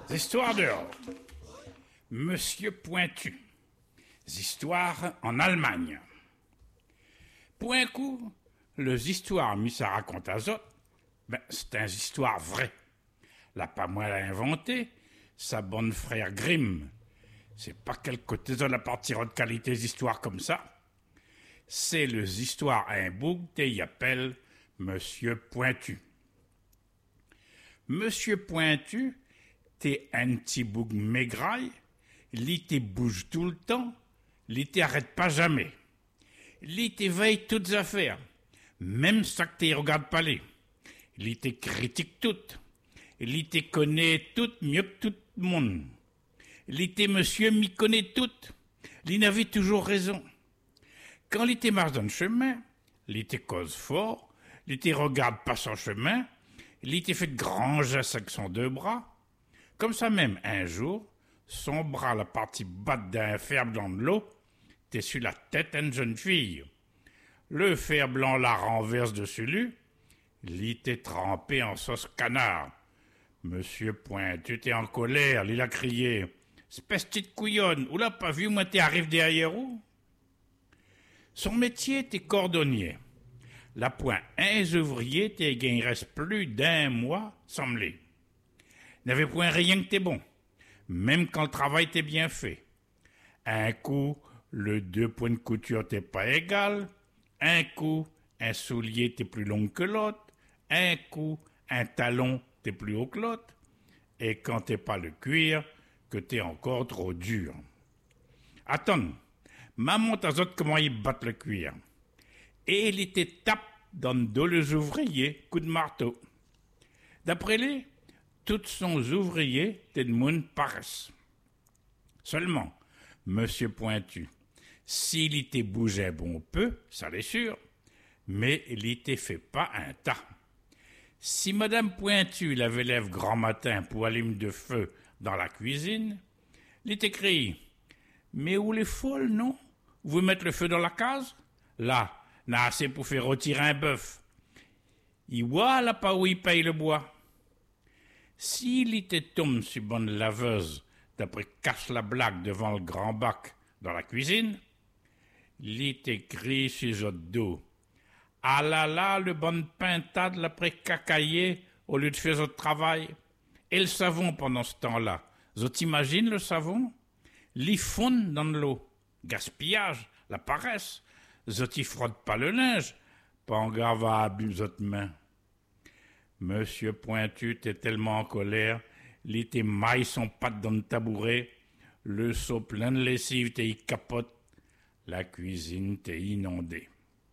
Histoires dehors. Monsieur Pointu. Histoires en Allemagne. Point coup, les histoires mis à raconter à autres, c'est une histoire vraie. La pas moi l'a inventé, sa bonne frère Grimm. C'est pas quelque côté de la partie de qualité d'histoire comme ça. C'est les histoires à un bouc y appelle Monsieur Pointu. Monsieur Pointu, t'es un petit bouc maigraille, lui te bouge tout le temps, lui t'arrête pas jamais. Lui te veille toutes affaires, même ça que t'y regarde pas les. Lui te critique toutes. Lui te connaît toutes mieux que tout le monde. Lui te monsieur m'y connaît toutes. Lui n'avait toujours raison. Quand lui te marche dans le chemin, lui te cause fort, lui te regarde pas son chemin, lui te fait de grands gestes avec son deux bras. Comme ça même, un jour, son bras, la partie batte d'un fer blanc de l'eau, t'es sur la tête d'une jeune fille. Le fer blanc la renverse dessus lui, lui t'es trempé en sauce canard. Monsieur Pointu t'es en colère, il a crié. Espèce petite couillonne, ou l'a pas vu, moi t'es arrive derrière où? Son métier t'es cordonnier. La point un ouvrier t'es gagne reste plus d'un mois semblé. N'avait point rien que t'es bon, même quand le travail t'est bien fait. Un coup, le 2 points de couture t'es pas égal. Un coup, un soulier t'es plus long que l'autre. Un coup, un talon t'es plus haut que l'autre. Et quand t'es pas le cuir, que t'es encore trop dur. Attends, maman t'a dit comment ils battent le cuir. Et il était tape dans le dos les ouvriers, coup de marteau. D'après lui, tous son ouvriers t'es de monde paresse. Seulement, Monsieur Pointu, s'il était bougé un bon peu, ça l'est sûr, mais il était fait pas un tas. Si Madame Pointu l'avait lève grand matin pour allumer de feu dans la cuisine, il était crié « Mais où les folles, non? Vous mettez le feu dans la case? Là, n'a assez pour faire retirer un bœuf. Il voit là pas où il paye le bois. » S'il était tombé sur bonne laveuse, d'après cache la blague devant le grand bac dans la cuisine, il était gris sur son dos. Ah là là, le bon pintade l'après cacaillé au lieu de faire votre travail. Et le savon pendant ce temps-là. Vous imaginez le savon? L'y fond dans l'eau. Gaspillage, la paresse. Vous y frotte pas le linge. Pas en grave à abus votre main. Monsieur Pointu était tellement en colère, il était maille son patte dans le tabouret, le seau plein de lessive t'es capote, la cuisine t'est inondée.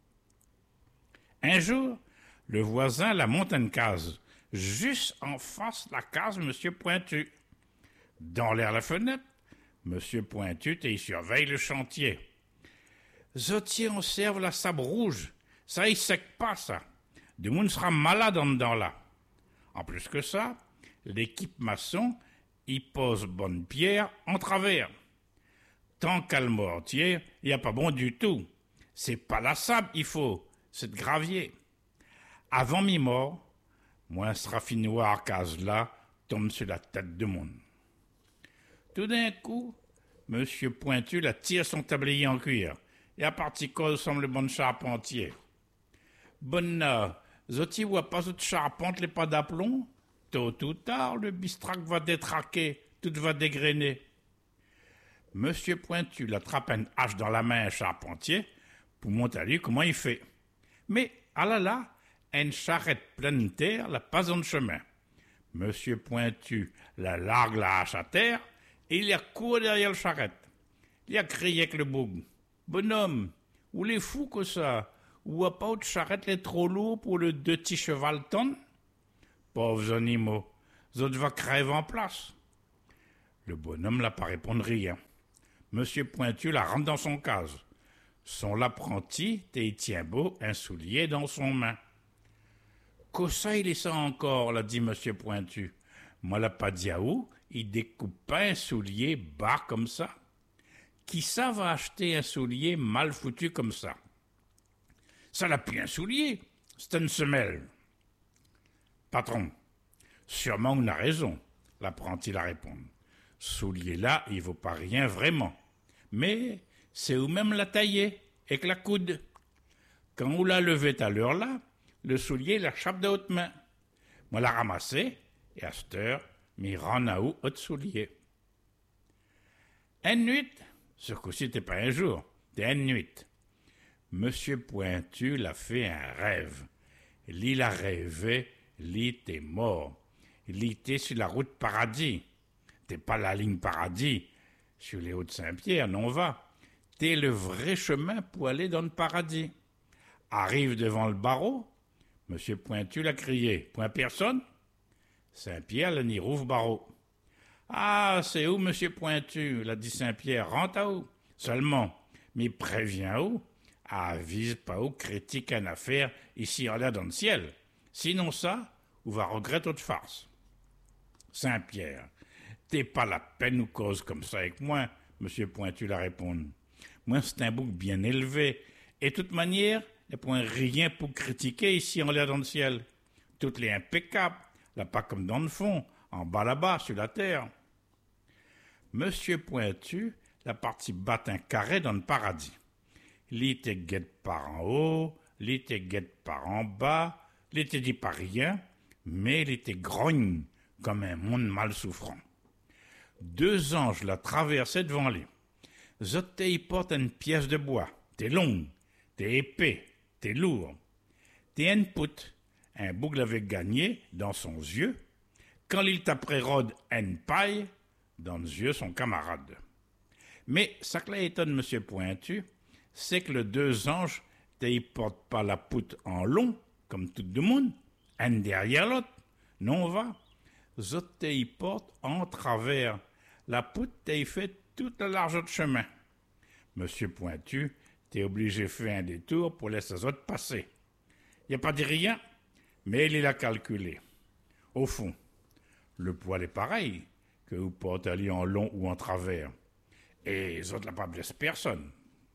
Un jour, le voisin la monte une case, juste en face la case Monsieur Pointu. Dans l'air la fenêtre, Monsieur Pointu t'es surveille le chantier. Zotier on serve la sabre rouge, ça y sec pas ça. Du monde sera malade en dedans là. En plus que ça, l'équipe maçon y pose bonne pierre en travers. Tant qu'à le mortier, y a pas bon du tout. C'est pas la sable il faut, c'est de gravier. Avant mi-mort, moi ce raffinoir case là tombe sur la tête de monde. Tout d'un coup, Monsieur Pointu la tire son tablier en cuir et à partie cause semble le bon charpentier. Bonne zoti voit pas cette charpente les pas d'aplomb. Tôt ou tard, le bistrac va détraquer, tout va dégrainer. Monsieur Pointu l'attrape une hache dans la main un charpentier pour montrer à lui comment il fait. Mais, ah là là, une charrette pleine de terre la passe dans le chemin. Monsieur Pointu la largue la hache à terre et il a couru derrière le charrette. Il a crié avec le boug. Bonhomme, où les fous que ça? Ou a pas de charrette les trop lourd pour le 2 petits cheval tonnes? Pauvres animaux, vous va crève en place. Le bonhomme n'a pas répondu rien. Monsieur Pointu la rentre dans son case. Son apprenti t'y tient beau un soulier dans son main. Qu'au ça il est ça encore, l'a dit Monsieur Pointu. Moi l'a pas dit à où, il découpe pas un soulier bas comme ça. Qui ça va acheter un soulier mal foutu comme ça? Ça n'a plus un soulier, c'est une semelle. Patron, sûrement on a raison. l'apprenti la répond. Soulier là, il vaut pas rien vraiment. Mais c'est où même la tailler, avec la coude. Quand on l'a levé à l'heure là, le soulier la chape de haute main. Moi l'a ramassé, et à cette heure, m'y rend à où autre soulier. Une nuit, ce coup-ci c'était pas un jour, c'était une nuit. Monsieur Pointu l'a fait un rêve. L'il a rêvé, l'il était mort. Il était sur la route Paradis. T'es pas la ligne Paradis, sur les Hauts-de-Saint-Pierre, non va. T'es le vrai chemin pour aller dans le paradis. Arrive devant le barreau, Monsieur Pointu l'a crié. Point personne? Saint-Pierre l'a n'y rouvre barreau. Ah, c'est où, Monsieur Pointu? L'a dit Saint-Pierre. Rentre à où? Seulement, mais préviens où? Avise pas où critique une affaire ici en l'air dans le ciel. Sinon ça, ou va regretter toute farce. Saint-Pierre, t'es pas la peine ou cause comme ça avec moi, Monsieur Pointu la répond. Moi, c'est un bouc bien élevé, et de toute manière, il n'y a point rien pour critiquer ici en l'air dans le ciel. Tout est impeccable, là pas comme dans le fond, en bas là-bas, sur la terre. Monsieur Pointu, la partie batte un carré dans le paradis. L'était guette par en haut, l'était guette par en bas, l'était dit par rien, mais l'était grogne comme un monde mal souffrant. Deux anges la traversaient devant lui. Zotte y porte une pièce de bois, t'es longue, t'es épais, t'es lourd. T'es une poutre, un bouc l'avait gagné dans son yeux, quand il taperait rode une paille, dans les yeux son camarade. Mais ça que étonne Monsieur Pointu, c'est que les deux anges ne portent pas la poutre en long, comme tout le monde, un derrière l'autre. Non, va. Zot y portent en travers. La poutre t'y fait toute la largeur de chemin. Monsieur Pointu, t'es obligé de faire un détour pour laisser les autres passer. Il a pas dit rien, mais il a calculé. Au fond, le poil est pareil, que vous portez en long ou en travers. Et les autres n'ont pas blessé personne.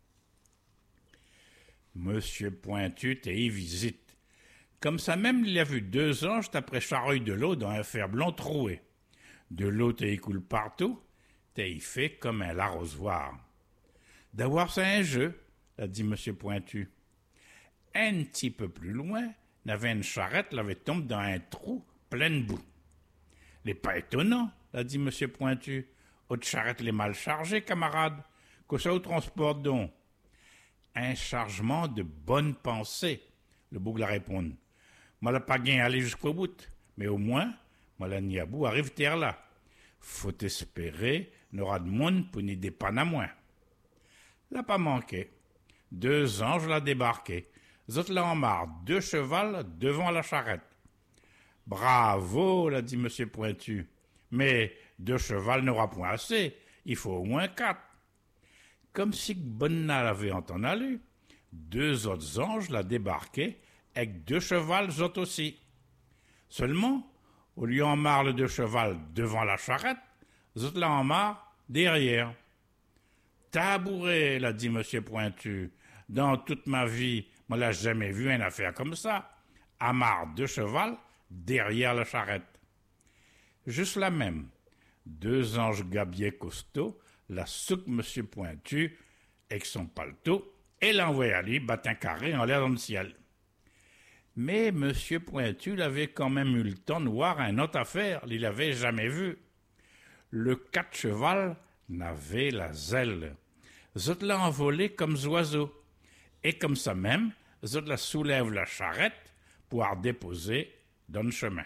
Monsieur Pointu t'y visite. Comme ça même, il a vu deux anges après charruille de l'eau dans un fer blanc troué. De l'eau t'y coule partout, t'y fait comme un l'arrosoir. D'avoir ça un jeu, a dit Monsieur Pointu. Un petit peu plus loin, n'avait une charrette, l'avait tombé dans un trou plein de boue. Les pas étonnant, a dit Monsieur Pointu. Votre charrette les mal chargée, camarade. Que ça vous transporte donc? Un chargement de bonne pensée, le bouc la répond. Moi, la pas gain aller jusqu'au bout, mais au moins, moi, la niabou arrive terre là. Faut espérer, n'aura de monde pour n'y dépanner à moins. L'a pas manqué. Deux anges l'a débarqué. Zot l'a en marre, deux chevals devant la charrette. Bravo, l'a dit Monsieur Pointu. Mais deux chevals n'aura point assez. Il faut au moins quatre. Comme si Bonnat l'avait entendu, deux autres anges l'a débarqué avec deux chevals autres aussi. Seulement, au lieu en marre le deux chevals devant la charrette, zot l'a en marre derrière. Tabouret, l'a dit Monsieur Pointu. Dans toute ma vie, moi l'a jamais vu une affaire comme ça. À marre deux chevals derrière la charrette. Juste la même. Deux anges gabiers costauds la souque Monsieur Pointu avec son paletot et l'envoya à lui battre un carré en l'air dans le ciel. Mais Monsieur Pointu l'avait quand même eu le temps de voir une autre affaire, il l'avait jamais vu. Le quatre cheval n'avait la zèle. Zot l'a envolé comme oiseau. Et comme ça même, zot la soulève la charrette pour la déposer dans le chemin.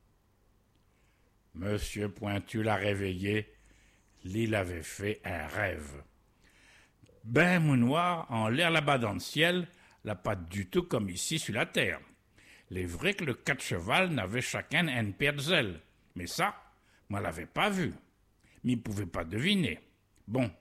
Monsieur Pointu l'a réveillé. Il avait fait un rêve. Ben mounoir, en l'air là-bas dans le ciel, là pas du tout comme ici sur la terre. Il est vrai que le quatre cheval n'avait chacun une paire de ailes, mais ça, moi l'avais pas vu. Mais il pouvait pas deviner. Bon,